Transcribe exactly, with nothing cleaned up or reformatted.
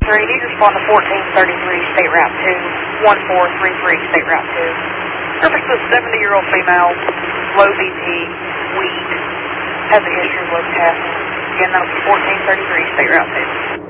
three, need to respond to fourteen thirty-three, State Route two, one four three three, State Route two. Purpose is seventy-year-old female, low B P, weak, has a history of low potassium. Again, that'll be fourteen thirty-three, State Route two.